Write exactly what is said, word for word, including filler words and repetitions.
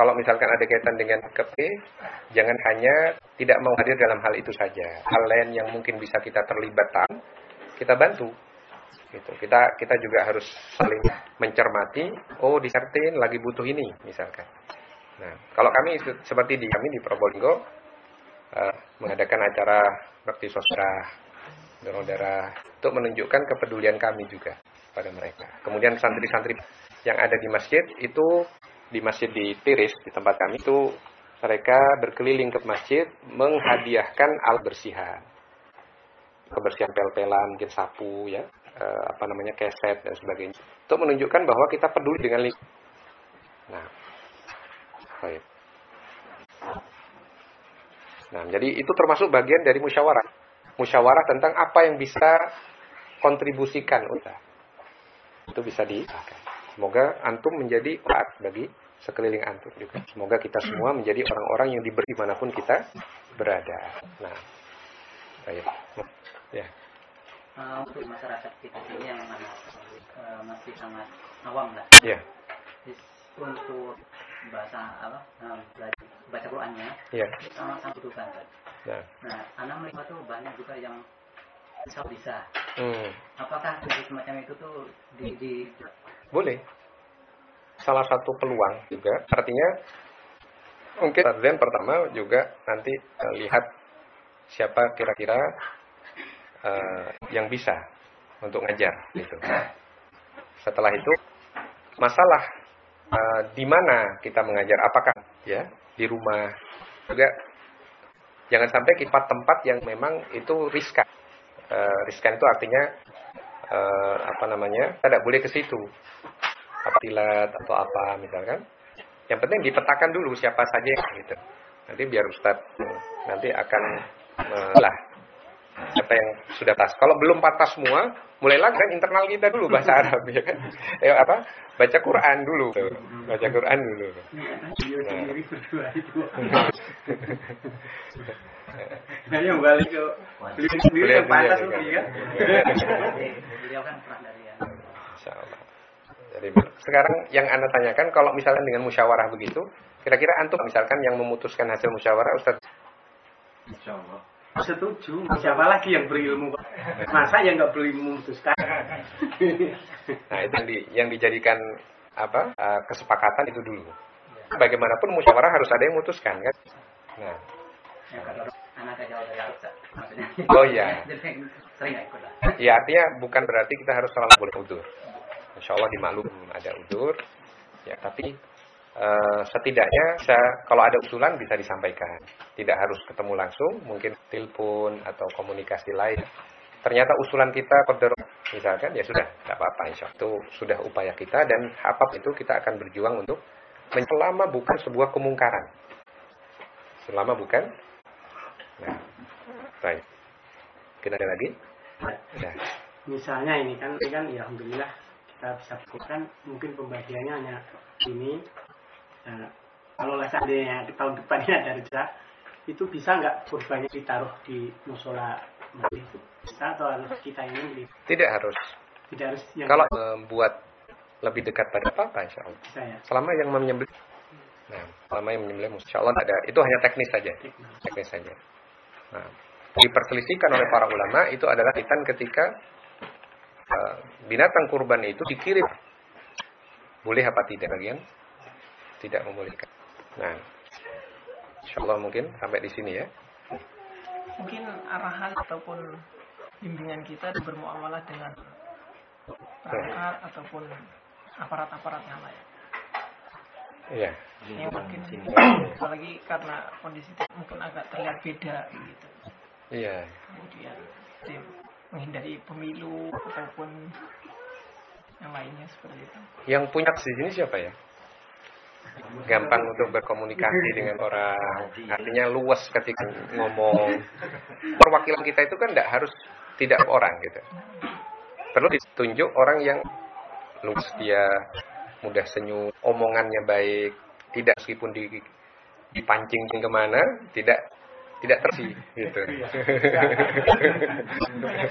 kalau misalkan ada kaitan dengan K P, jangan hanya tidak mau hadir dalam hal itu saja. Hal lain yang mungkin bisa kita terlibat, kita bantu. Gitu. Kita kita juga harus saling mencermati. Oh, di Sartin lagi butuh ini, misalkan. Nah, kalau kami seperti di kami di Probolinggo uh, mengadakan acara bakti sosial donor darah untuk menunjukkan kepedulian kami juga pada mereka. Kemudian santri-santri yang ada di masjid itu di masjid di Tiris di tempat kami itu mereka berkeliling ke masjid menghadiahkan alat bersihan, kebersihan pel-pelan, mungkin sapu ya, uh, apa namanya keset dan sebagainya untuk menunjukkan bahwa kita peduli dengan lingkungan. Nah, baik. Nah, jadi itu termasuk bagian dari musyawarah. Musyawarah tentang apa yang bisa kontribusikan kita. Itu bisa di. Semoga antum menjadi obat bagi sekeliling antum juga. Semoga kita semua menjadi orang-orang yang diberi dimanapun kita berada. Nah, baik. Ya. Uh, untuk masyarakat kita ini yang uh, masih sangat awam lah. Ya. Untuk bahasa apa? Uh, baca Qurannya. Ya. Sama-sama butuhkan. Nah, nah, anak melihat tuh banyak juga yang bisa bisa. Hmm. Apakah dari semacam itu tuh di, di boleh. Salah satu peluang juga. Artinya mungkin target pertama juga nanti uh, lihat siapa kira-kira uh, yang bisa untuk ngajar gitu. Setelah itu masalah uh, di mana kita mengajar, apakah ya di rumah juga. Jangan sampai kita tempat yang memang itu riskan. Uh, riskan itu artinya uh, apa namanya? Tidak boleh ke situ. Apa tilat atau apa misalkan. Yang penting dipetakan dulu siapa saja yang gitu. Nanti biar Ustaz nanti akan uh, lah siapa yang sudah pas. Kalau belum patah semua, mulailah kan internal kita dulu bahasa Arab ya kan. Eh apa? Baca Quran dulu. Baca Quran dulu. Nah, yang balik ke beliau sendiri yang pantas tuh ya. Beliau kan pernah dari ya. Insyaallah. Jadi sekarang yang Anda tanyakan kalau misalkan dengan musyawarah begitu, kira-kira antum misalkan yang memutuskan hasil musyawarah Ustaz? Insyaallah. Setuju. Siapa lagi yang berilmu? Masa yang enggak berilmu memutuskan? Nah, itu yang, di, yang dijadikan apa? Uh, kesepakatan itu dulu. Bagaimanapun musyawarah harus ada yang memutuskan kan? Nah. Oh iya. Ya artinya bukan berarti kita harus selalu boleh udur. Insya Allah dimaklum ada udur. Ya tapi uh, setidaknya bisa, kalau ada usulan bisa disampaikan. Tidak harus ketemu langsung, mungkin telepon atau komunikasi lain. Ternyata usulan kita koder misalkan ya sudah, tidak apa-apa insya Allah. Itu sudah upaya kita dan apa itu kita akan berjuang untuk selama bukan sebuah kemungkaran. Selama bukan. Nah, baik. Kita ada lagi? Ya. Misalnya ini kan, ini kan ya alhamdulillah kita bisa bukan mungkin pembagiannya hanya ini. Nah, kalau seandainya di tahun depannya ada rezeki, itu bisa nggak kurbannya ditaruh di musola masjid? Bisa atau harus kita ini? Tidak harus. Tidak harus. Yang kalau membuat lebih dekat pada apa, insya Allah. Bisa, ya? Selama yang menyembelih. Nah, selama yang menyembelih, insya Allah ada. Itu hanya teknis saja. Teknis saja. Nah, diperselisihkan oleh para ulama itu adalah kaitan ketika uh, binatang kurban itu dikirim. Boleh apa tidak bagian? Tidak membolehkan. Nah, insyaallah mungkin sampai di sini ya. Mungkin arahan ataupun bimbingan kita bermuamalah dengan perangkat hmm. ataupun aparat-aparat yang lain. Iya. Yang mungkin sini, apalagi karena kondisi mungkin agak terlihat beda gitu. Iya. Kemudian menghindari pemilu ataupun yang lainnya seperti itu. Yang punya di sini siapa ya? Gampang untuk berkomunikasi dengan orang. Artinya luas ketika ngomong. Perwakilan kita itu kan tidak harus tidak orang gitu. Perlu ditunjuk orang yang luas, dia mudah senyum, omongannya baik, tidak meskipun dipancing kemana, tidak tidak tersi gitu.